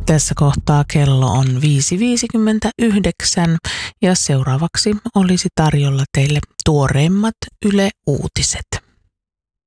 Tässä kohtaa kello on 5.59 ja seuraavaksi olisi tarjolla teille tuoreimmat Yle Uutiset.